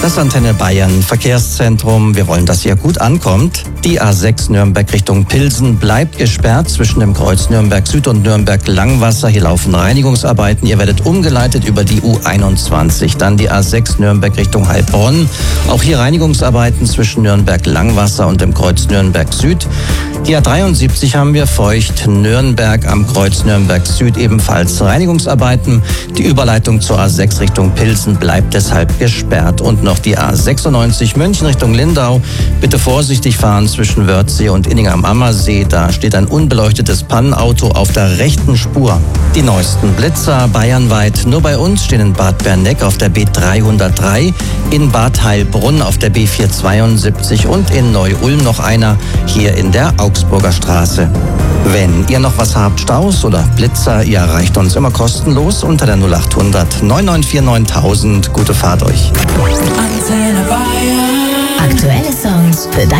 Das Antenne Bayern Verkehrszentrum. Wir wollen, dass ihr gut ankommt. Die A6 Nürnberg Richtung Pilsen bleibt gesperrt zwischen dem Kreuz Nürnberg Süd und Nürnberg Langwasser. Hier laufen Reinigungsarbeiten. Ihr werdet umgeleitet über die U21. Dann die A6 Nürnberg Richtung Heilbronn. Auch hier Reinigungsarbeiten zwischen Nürnberg Langwasser und dem Kreuz Nürnberg Süd. Die A73 haben wir feucht. Nürnberg am Kreuz Nürnberg Süd ebenfalls Reinigungsarbeiten. Die Überleitung zur A6 Richtung Pilsen bleibt deshalb gesperrt. Und noch die A96 München Richtung Lindau. Bitte vorsichtig fahren zwischen Wörthsee und Inning am Ammersee. Da steht ein unbeleuchtetes Pannenauto auf der rechten Spur. Die neuesten Blitzer bayernweit. Nur bei uns stehen in Bad Berneck auf der B303, in Bad Heilbrunn auf der B472 und in Neu-Ulm noch einer hier in der Augsburger Straße. Wenn ihr noch was habt, Staus oder Blitzer, ihr erreicht uns immer kostenlos unter der 0800 994 9000. Gute Fahrt euch.